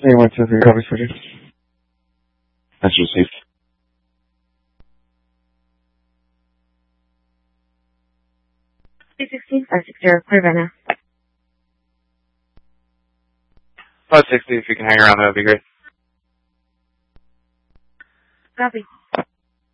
Hey, 123, copy switching. That's received. 316, 560, clear by now. 560, if you can hang around, that would be great. Copy.